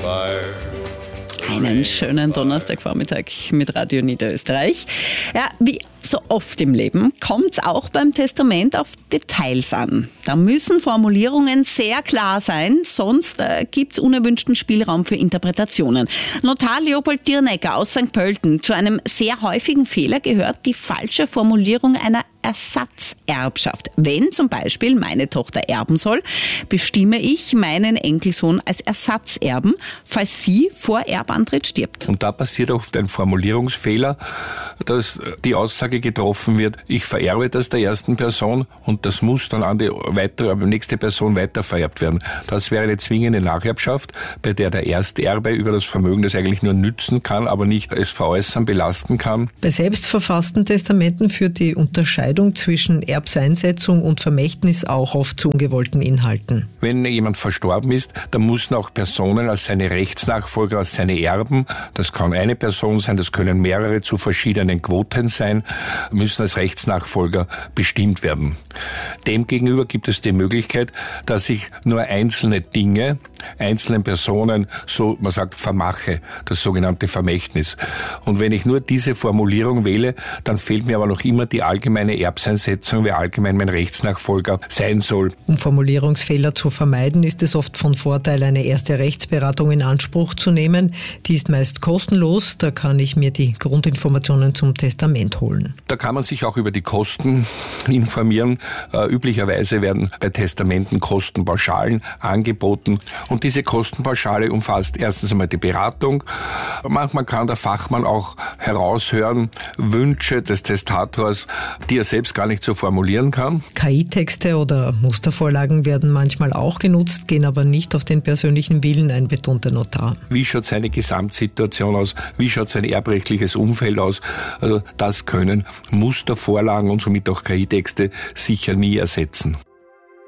fire. Einen schönen Donnerstagvormittag mit Radio Niederösterreich. Ja, wie so oft im Leben kommt es auch beim Testament auf Details an. Da müssen Formulierungen sehr klar sein, sonst gibt es unerwünschten Spielraum für Interpretationen. Notar Leopold Dirnecker aus St. Pölten. Zu einem sehr häufigen Fehler gehört die falsche Formulierung einer Ersatzerbschaft. Wenn zum Beispiel meine Tochter erben soll, bestimme ich meinen Enkelsohn als Ersatzerben, falls sie vor Erbantritt stirbt. Und da passiert oft ein Formulierungsfehler, dass die Aussage getroffen wird, ich vererbe das der ersten Person und das muss dann an die nächste Person weitervererbt werden. Das wäre eine zwingende Nacherbschaft, bei der der Ersterbe über das Vermögen, das eigentlich nur nützen kann, aber nicht es veräußern, belasten kann. Bei selbstverfassten Testamenten führt die Unterscheidung zwischen Erbseinsetzung und Vermächtnis auch oft zu ungewollten Inhalten. Wenn jemand verstorben ist, dann müssen auch Personen als seine Rechtsnachfolger, als seine Erben, das kann eine Person sein, das können mehrere zu verschiedenen Quoten sein, müssen als Rechtsnachfolger bestimmt werden. Demgegenüber gibt es die Möglichkeit, dass ich nur einzelne Dinge, einzelnen Personen, so man sagt, vermache, das sogenannte Vermächtnis. Und wenn ich nur diese Formulierung wähle, dann fehlt mir aber noch immer die allgemeine Erbseinsetzung, wer allgemein mein Rechtsnachfolger sein soll. Um Formulierungsfehler zu vermeiden, ist es oft von Vorteil, eine erste Rechtsberatung in Anspruch zu nehmen. Die ist meist kostenlos, da kann ich mir die Grundinformationen zum Testament holen. Da kann man sich auch über die Kosten informieren. Üblicherweise werden bei Testamenten Kostenpauschalen angeboten und diese Kostenpauschale umfasst erstens einmal die Beratung. Manchmal kann der Fachmann auch heraushören Wünsche des Testators, die er selbst gar nicht so formulieren kann. KI-Texte oder Mustervorlagen werden manchmal auch genutzt, gehen aber nicht auf den persönlichen Willen ein, betont der Notar. Wie schaut seine Gesamtsituation aus? Wie schaut sein erbrechtliches Umfeld aus? Also das können Mustervorlagen und somit auch KI-Texte sicher nie ersetzen.